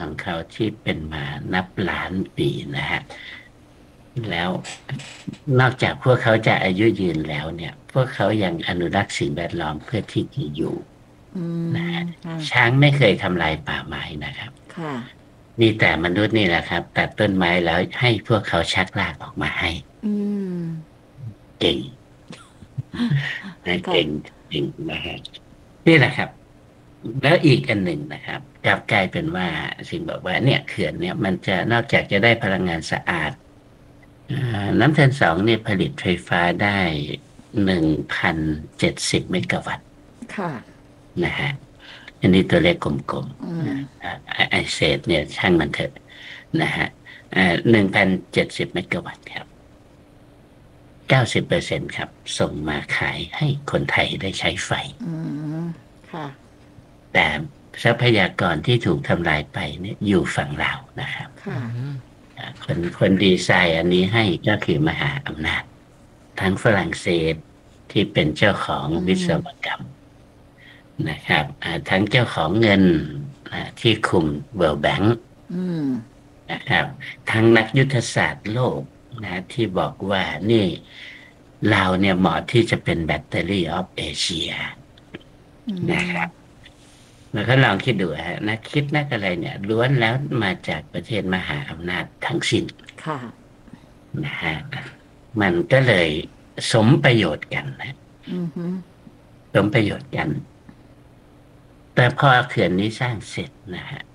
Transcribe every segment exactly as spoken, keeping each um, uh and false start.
ของเขาที่เป็นมานับล้านปีนะฮะแล้วนอกจากพวกเขาจะอายุยืนแล้วเนี่ยพวกเขายังอนุรักษ์สิ่งแวดล้อมเพื่อที่จะอยู่อืนะมฮะค่ะช้างไม่เคยทำลายป่าไม้นะครับค่ะมีแต่มนุษย์นี่แหละครับตัดต้นไม้แล้วให้พวกเขาชักรากออกมาให้อืมเก่งนะค่ะเก่งจริงนะฮะนี่แหละครับ แล้วอีกอันหนึ่งนะครับกลับกลายเป็นว่าสิ่งบอกว่าเนี่ยเขื่อนเนี่ยมันจะนอกจากจะได้พลังงานสะอาดอ่าน้ำเทนสองเนี่ยผลิตไฟฟ้าได้หนึ่งพันเจ็ดสิบเมกะวัตต์ค่ะนะฮะอันนี้ตัวเลขกลมอืมๆอ่าไอเศษเนี่ยช่างมันเถอะนะฮะหนึ่งพันเจ็ดสิบเมกะวัตต์ครับเก้าสิบเปอร์เซ็นต์ครับส่งมาขายให้คนไทยได้ใช้ไฟอืมค่ะแต่ทรัพยากรที่ถูกทำลายไปเนี่ยอยู่ฝั่งเรานะครับค่ะอ่าคนคนดีไซน์อันนี้ให้ก็คือมหาอำนาจทั้งฝรั่งเศสที่เป็นเจ้าของอืวิศวมกรรมนะครับอ่าทั้งเจ้าของเงินอ่าที่คุม World Bank อืมนะครับทั้งนักยุทธศาสตร์โลกนะที่บอกว่านี่เราเนี่ยเหมาะที่จะเป็นแบตเตอรี่ออฟเอเชียอืนะครับมแล้วก็ลองคิดดูฮะนักคิดนักอะไรเนี่ยล้วนแล้วมาจากประเทศมหาอำนาจทั้งสิ้นค่ะนะฮะมันก็เลยสมประโยชน์กันนะอืมฮึสมประโยชน์กันแต่พอเขื่อนนี้สร้างเสร็จนะฮะ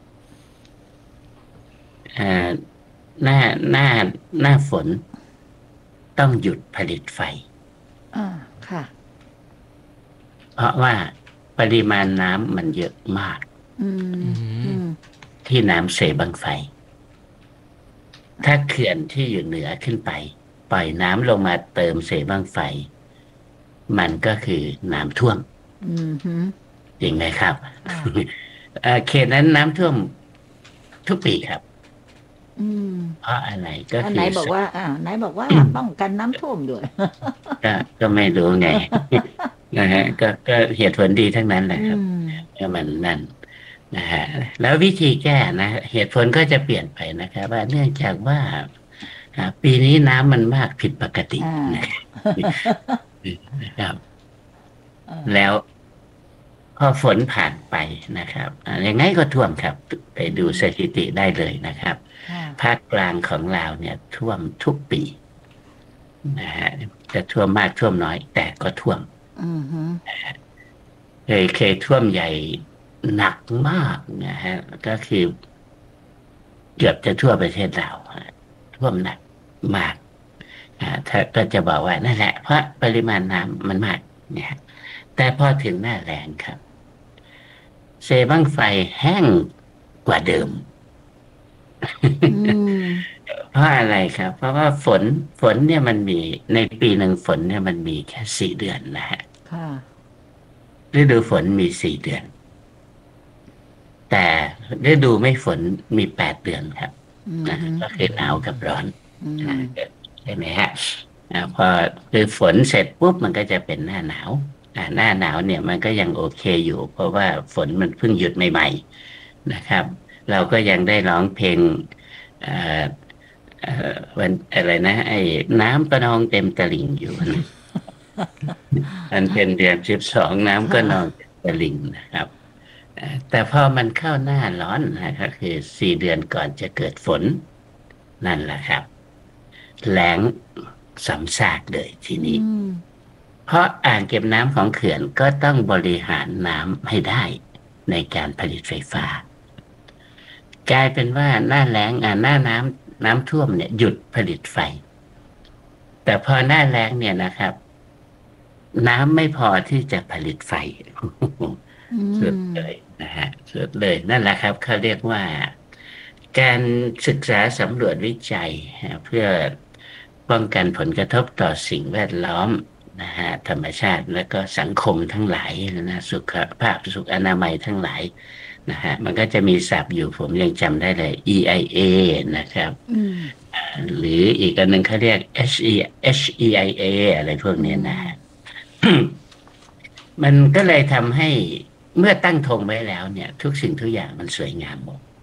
เอ่อหน้าหน้าหน้าฝนต้องหยุดผลิตไฟอ่าค่ะเพราะว่าปริมาณน้ำมันเยอะมากอืมอืมอืมที่น้ำเสบังไฟถ้าเขื่อนที่อยู่เหนือขึ้นไปปล่อยน้ำลงมาเติมเสบังไฟ มันก็คือน้ำท่วมอืมฮึจริงไหมครับค่ะเอ่อเขตนั้นน้ำท่วมทุกปีครับอืมเพราะอะไรก็อันไหนคือบอกว่าอ่าไหนบอกว่าป้องกันน้ำท่วมด้วยก็ก็ไม่รู้ไงนะฮะก็ก็เหตุผลดีทั้งนั้นแหละอืครับมก็มันนั่นนะฮะแล้ววิธีแก้นะเหตุผลก็จะเปลี่ยนไปนะครับว่าเนื่องจากว่าอ่าปีนี้น้ำมันมากผิดปกติอ่านะครับเออแล้วพอฝนผ่านไปนะครับอ่ายังไงก็ท่วมครับไปอืดูสมถิติได้เลยนะครับค่ะภาคกลางของเราเนี่ยท่วมทุกปีนะฮะจะท่วมมากท่วมน้อยแต่ก็ท่วมอืมฮึเคยเคยท่วมใหญ่หนักมากนะฮะก็คือเกือบจะทั่วประเทศเราฮะท่วมหนักมากอ่าถ้าก็จะบอกว่านั่นแหละเพราะปริมาณน้ำมันมากเนี่ย แต่พอถึงหน้าแล้งครับเซบั้งไฟแห้งกว่าเดิมอืมเพราะอะไรครับเพราะว่าฝนฝนเนี่ยมันมีในปีหนึ่งฝนเนี่ยมันมีแค่สี่เดือนนะฮะค่ะฤดูฝนมีสี่เดือนแต่ฤดูไม่ฝนมีแปดเดือนครับอืมนะฮึก็คือหนาวกับร้อนอืนะมใช่ไหมฮะอ่าพอคือฝนเสร็จปุ๊บมันก็จะเป็นหน้าหนาวอ่าหน้าหนาวเนี่ยมันก็ยังโอเคอยู่เพราะว่าฝนมันเพิ่งหยุดใหม่ๆนะครับเราก็ยังได้ร้องเพลงเอ่อเอ่อวันอะไรนะไอ้น้ำก็นองเต็มตลิ่งอยู่นะมันเป็นเดือนสิบสองน้ำก็ค่ะนองเต็มตลิ่งนะครับเอ่อแต่พอมันเข้าหน้าร้อนนะก็คือสี่เดือนก่อนจะเกิดฝนนั่นแหละครับแล้งสำซากเลยทีอืนี้มเพราะอ่างเก็บน้ำของเขื่อนก็ต้องบริหารน้ำให้ได้ในการผลิตไฟฟ้ากลายเป็นว่าหน้าแล้งอ่าหน้าน้ำน้ำท่วมเนี่ยหยุดผลิตไฟแต่พอหน้าแล้งเนี่ยนะครับน้ำไม่พอที่จะผลิตไฟอืสุดมเลยนะฮะสุดเลยนั่นแหละครับเขาเรียกว่าการศึกษาสำรวจวิจัยเพื่อป้องกันผลกระทบต่อสิ่งแวดล้อมนะฮะธรรมชาติและก็สังคมทั้งหลายนะสุขภาพสุขอนามัยทั้งหลายนะฮะมันก็จะมีศัพท์อยู่ผมยังจำได้เลย อี ไอ เอ นะครับอืมหรืออีกอันหนึ่งเขาเรียก เอช อี เอช อี ไอ เอ อชอีไอเออะไรพวกอืนี้นะมฮะ มันก็เลยทำให้เมื่อตั้งธงไว้แล้วเนี่ยทุกสิ่งทุกอย่างมันสวยงามหมด